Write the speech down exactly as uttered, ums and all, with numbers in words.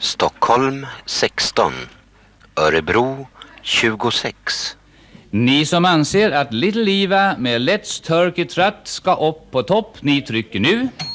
Stockholm sexton, Örebro tjugosex. Ni som anser att Little Eva med Let's Turkey Trot ska upp på topp, ni trycker nu.